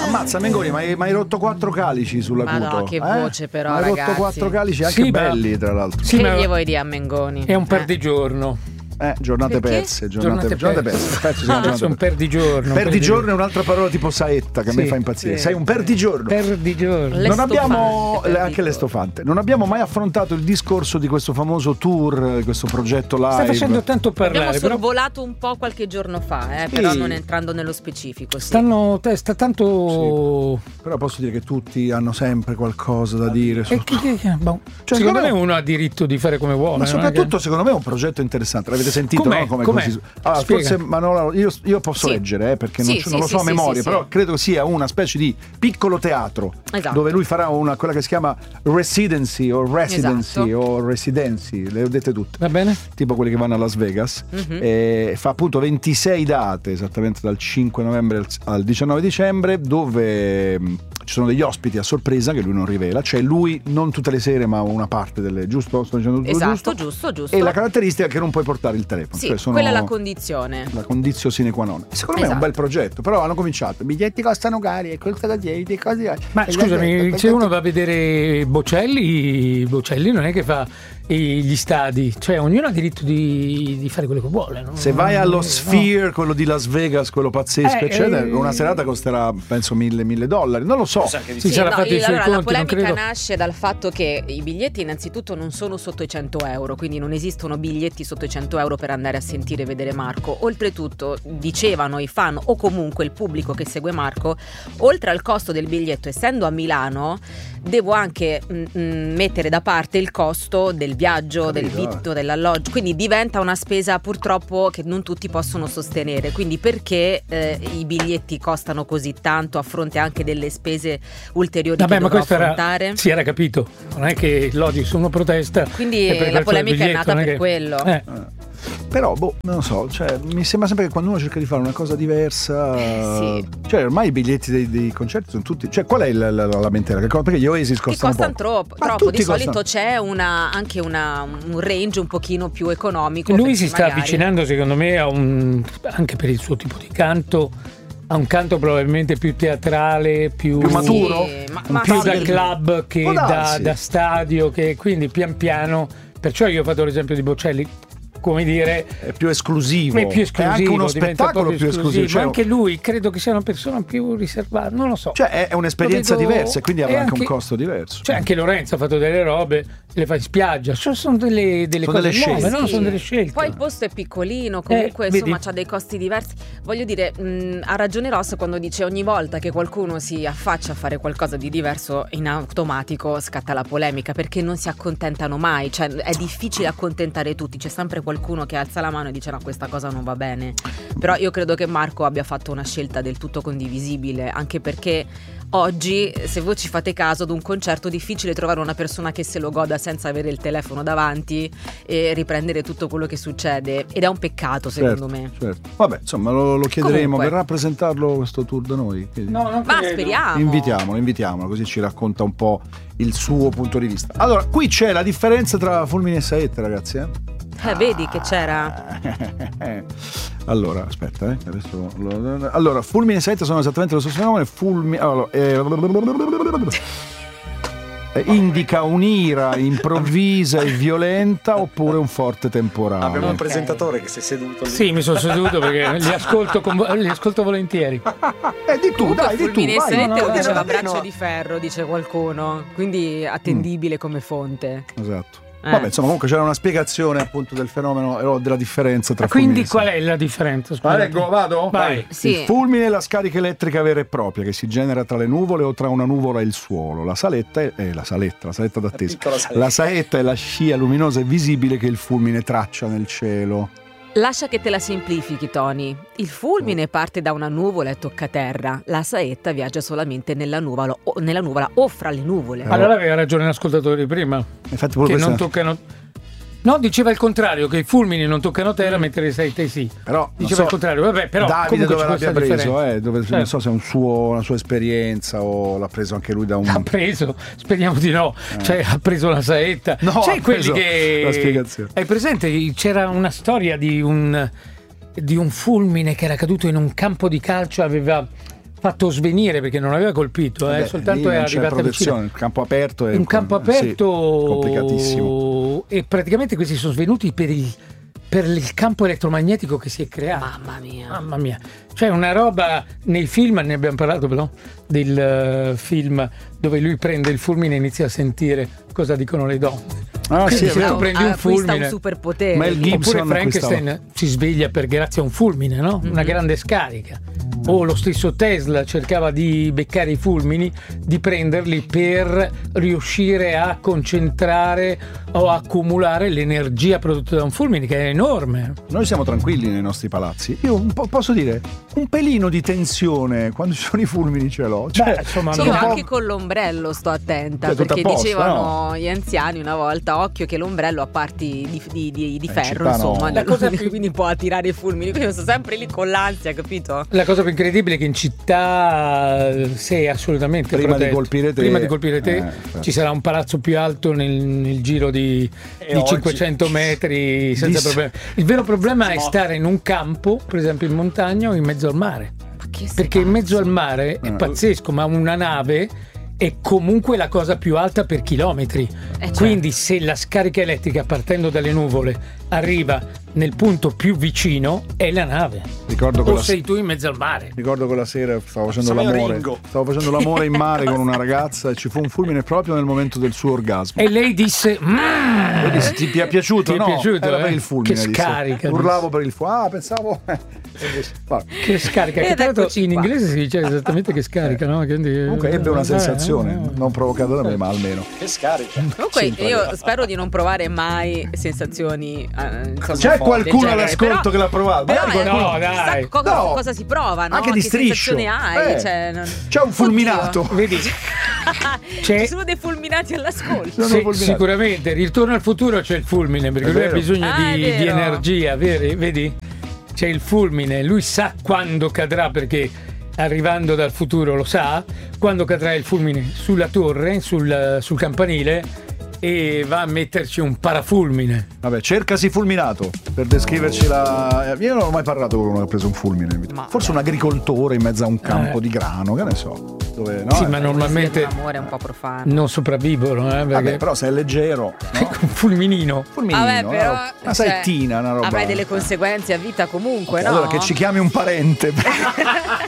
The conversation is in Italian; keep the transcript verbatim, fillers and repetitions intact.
Ammazza Mengoni, ma hai, ma hai rotto quattro calici sull'acuto. Ma no, che eh? voce però, ma hai ragazzi. rotto quattro calici anche Sì, belli, ma... tra l'altro. Sì, che ma... gli vuoi dire a Mengoni? È un Eh. perdigiorno. Eh, giornate Perché? perse, giornate, Giornate giornate perse. perse. Perse, Ah, giornate è un perse. perdigiorno. Perdigiorno è un'altra parola tipo saetta che a me Sì, fa impazzire. sì, Sei un perdigiorno. Perdigiorno. Le Non abbiamo stofante, anche le stofante. Non abbiamo mai affrontato il discorso di questo famoso tour, questo progetto live. Sta facendo tanto Abbiamo parlare, però sorvolato un po' qualche giorno fa, eh, Sì. però non entrando nello specifico. Sì. stanno te- sta tanto Però posso dire che tutti hanno sempre qualcosa da dire su... e che, che, che- boh. Cioè, secondo secondo me uno ha diritto di fare come vuole, Ma non è soprattutto che- secondo me è un progetto interessante. L'avete sentito, Com'è? no? Come Com'è? così. Allora, Spiega. forse Manola, io, io posso Sì. leggere, eh, perché non, Sì, non sì, lo so sì, a memoria, sì, sì, però sì. credo sia una specie di piccolo teatro Esatto. dove lui farà una, quella che si chiama residency o residency Esatto. o residency, le ho dette tutte. va bene? Tipo quelli che vanno a Las Vegas. Mhm. E fa appunto ventisei date, esattamente dal cinque novembre al- al diciannove dicembre, dove mh, ci sono degli ospiti a sorpresa che lui non rivela. C'è lui non tutte le sere, ma una parte delle. Giusto? Sto dicendo tutto Esatto, giusto? giusto, giusto. E la caratteristica è che non puoi portare il telefono. Sì, cioè sono quella è la condizione. la condizio sine qua non. Secondo me è un Esatto. bel progetto, però hanno cominciato. I biglietti costano cari, e costa da dieci, cose. Ma e scusami, la- se uno va a vedere Bocelli, Bocelli non è che fa i- gli stadi, cioè ognuno ha diritto di, di fare quello che vuole, no? Se vai allo No. Sphere, quello di Las Vegas, quello pazzesco, Eh, eccetera, eh, una serata costerà penso mille, mille dollari. Non lo so. Si Sì, sarà no, fatto i io- suoi allora, la conti, non polemica credo. nasce dal fatto che i biglietti innanzitutto non sono sotto i cento euro, quindi non esistono biglietti sotto i cento euro per andare a sentire e vedere Marco. Oltretutto dicevano i fan o comunque il pubblico che segue Marco, oltre al costo del biglietto, essendo a Milano, devo anche mm, mm, mettere da parte il costo del viaggio, Capito, del vitto, dell'alloggio, quindi diventa una spesa purtroppo che non tutti possono sostenere. Quindi perché eh, i biglietti costano così tanto a fronte anche delle spese ulteriori Vabbè, che ma dovrò questo era, affrontare? si era capito, non è che l'odio se uno protesta. Quindi è per la il prezzo del polemica è biglietto, nata non per che- quello. Eh. Però, boh, non lo so, cioè, mi sembra sempre che quando uno cerca di fare una cosa diversa, Eh, sì. cioè, ormai i biglietti dei, dei concerti sono tutti, cioè, qual è la, la, la lamentela? Che co- Perché gli Oasis Che costano costano poco. troppo, Ma troppo. tutti Di solito costano- c'è una, anche una, un range un pochino più economico. Lui perché si sta magari- avvicinando, secondo me, a un, anche per il suo tipo di canto, a un canto probabilmente più teatrale, più, Più maturo? Sì, ma, Un ma più po' sì. da del- club che Può da, darsi. da stadio, che quindi pian piano. Perciò io ho fatto l'esempio di Bocelli, come dire, È più esclusivo. è più esclusivo, È anche uno diventa un po' spettacolo più esclusivo. Cioè, anche lui credo che sia una persona più riservata, non lo so. cioè, è, è un'esperienza Lo vedo- diversa e quindi è avrà anche un anche- costo diverso. Cioè anche Lorenzo ha fatto delle robe, le fa in spiaggia, cioè, sono delle, delle Sono cose delle nuove, scelte. no? Sì. Sono delle scelte. Poi il posto è piccolino, comunque Eh, insomma vedi? c'ha dei costi diversi. Voglio dire, mh, ha ragione Ross quando dice ogni volta che qualcuno si affaccia a fare qualcosa di diverso, in automatico scatta la polemica, perché non si accontentano mai, cioè è difficile accontentare tutti, c'è sempre qualcuno che alza la mano e dice no, questa cosa non va bene. Però io credo che Marco abbia fatto una scelta del tutto condivisibile, anche perché oggi, se voi ci fate caso, ad un concerto è difficile trovare una persona che se lo goda senza avere il telefono davanti e riprendere tutto quello che succede, ed è un peccato secondo Certo, me. certo. Vabbè, insomma, lo, lo chiederemo. Comunque. Verrà a presentarlo questo tour da noi? Chiedi- No, non Ma credo. speriamo. Invitiamolo, invitiamolo, così ci racconta un po' il suo punto di vista. Allora, qui c'è la differenza tra Fulmine e Saette, ragazzi, eh? Eh, vedi che c'era. Allora, aspetta, eh, adesso lo- allora, Fulmine e Saette sono esattamente lo stesso fenomeno. Fulmine, allora, eh, eh, indica un'ira improvvisa e violenta oppure un forte temporale. Abbiamo un Ok. presentatore che si è seduto lì. Sì, mi sono seduto perché li ascolto, con- li ascolto volentieri. Eh, di tu, dai, di tu, Fulmine e vai. Saette no, lo no, diceva no, braccio no. di ferro, dice qualcuno, quindi attendibile come fonte. Esatto. Eh. Vabbè, insomma, comunque c'era una spiegazione appunto del fenomeno o della differenza tra Quindi fulmine qual è la differenza? e Scusate. Saette. Ah, leggo, vado? Vai. Sì. Il fulmine è la scarica elettrica vera e propria che si genera tra le nuvole o tra una nuvola e il suolo. La saletta è eh, la saletta, la saletta d'attesa. piccola saletta. La saetta è la scia luminosa e visibile che il fulmine traccia nel cielo. Lascia che te la semplifichi, Tony. Il fulmine parte da una nuvola e tocca terra. La saetta viaggia solamente nella nuvola o, nella nuvola o fra le nuvole. Allora aveva ragione l'ascoltatore di prima, Infatti pure che questa- non toccano. No, diceva il contrario, che i fulmini non toccano terra mentre le saette sì. Però non Diceva so, il contrario, vabbè, però Davide comunque dove c'è l'abbia questa preso, differenza. eh, dove, non Certo. so se è un suo, una sua esperienza o l'ha preso anche lui da un... Ha preso, speriamo di no, cioè ha preso la saetta. No, C'è ha quelli preso che la spiegazione. Hai presente? C'era una storia di un di un fulmine che era caduto in un campo di calcio, aveva fatto svenire perché non aveva colpito, eh, Beh, soltanto lì è non c'è arrivata protezione, vicino. il campo aperto è Un campo sì, aperto complicatissimo. e praticamente questi sono svenuti per il, per il campo elettromagnetico che si è creato. Mamma mia. Mamma mia, cioè una roba nei film, ne abbiamo parlato però del uh, film dove lui prende il fulmine e inizia a sentire cosa dicono le donne. Ah, Quindi sì, è se vero. tu prendi un Acquista fulmine, un superpotere. Mel Gibson oppure Frankenstein acquistava. si sveglia per grazie a un fulmine, no? Una grande scarica. O lo stesso Tesla cercava di beccare i fulmini, di prenderli per riuscire a concentrare o accumulare l'energia prodotta da un fulmine, che è enorme. Noi siamo tranquilli nei nostri palazzi. Io un po' posso dire un pelino di tensione quando ci sono i fulmini ce l'ho. Cioè, Beh, insomma, Sì, sono io un po'- anche con l'ombrello sto attenta, Cioè, tutto a perché posto, dicevano no? gli anziani una volta, occhio che l'ombrello ha parti di, di- di- di Eh, ferro, città no. insomma, La cosa più- quindi può attirare i fulmini, quindi io sto sempre lì con l'ansia, capito? La cosa più incredibile è che in città sei assolutamente Prima di protetto. colpire te- Prima di colpire te eh, certo. ci sarà un palazzo più alto nel, nel giro di, E di oggi- cinquecento metri senza Dis- problemi. Il vero problema è stare in un campo, per esempio in montagna o in mezzo al mare. Ma che sei Perché in mezzo pazzo? al mare è Eh. pazzesco, ma una nave è comunque la cosa più alta per chilometri. certo. Quindi se la scarica elettrica partendo dalle nuvole arriva nel punto più vicino è la nave. Ricordo O quella, sei tu in mezzo al mare. ricordo quella sera stavo facendo Sono io l'amore. Ringo. Stavo facendo l'amore in mare con una ragazza e ci fu un fulmine proprio nel momento del suo orgasmo. E lei disse: "Mm". Io dissi, ti, ti è piaciuto? Ti è no, piaciuto, era eh? per il fulmine. Che disse. scarica, Urlavo per il fulmine. Ah, pensavo. Vabbè. Che scarica, che Ed tra l'altro eccoci in qua. inglese si dice esattamente che scarica, no? Quindi, Comunque ebbe una eh, sensazione, eh, non provocata da me, ma almeno. Che scarica. Comunque Sì, io spero di non provare mai sensazioni eh, insomma, C'è del qualcuno genere, all'ascolto però- che l'ha provato? però Magari eh, qualcuno- No, dai. chissà cosa, No. cosa si prova, no? Anche di che striscio. sensazione hai? Eh. Cioè, non- C'è un fulminato. Oddio. Vedi, c'è- Ci sono dei fulminati all'ascolto. Sono sì, fulminati. sicuramente. Ritorno al futuro c'è il fulmine perché È lui ha vero. bisogno Ah, è di, di vero. energia, veri? Vedi? C'è il fulmine, lui sa quando cadrà perché arrivando dal futuro lo sa, quando cadrà il fulmine sulla torre, sul, sul campanile e va a metterci un parafulmine. Vabbè, cercasi fulminato per descriverci la. Io non ho mai parlato con uno che ha preso un fulmine. in vita. Ma Forse un agricoltore in mezzo a un campo Eh. di grano, che ne so. Dove, no? Sì, Eh, ma normalmente Un amore un po' profano. non sopravvivono, eh, perché Vabbè, però se è leggero, no? un fulminino. Fulminino, Vabbè, però una, una cioè, saettina, una roba. avrai delle conseguenze a vita comunque, Ok, no? allora che ci chiami un parente.